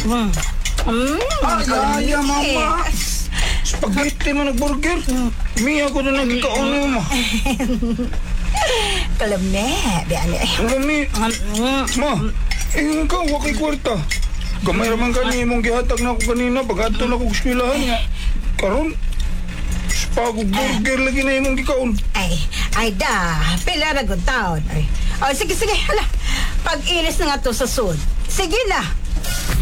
Ay, mama. Spaghetti mo nag-burger. Miya ko na nagkakaon mo. Kalame, biyan eh. Lami. Ma, ka, wakay kwarta. Gamay raman ka niya mong gihatag na ako kanina. Pag-ato na kong eskwelahan niya. Karon, spagog burger lagi na imong gikaon. Ay da, pila na good taon. Ay. Oh, sige, hala. Pag-ilis na nga to sa sud. Sige na.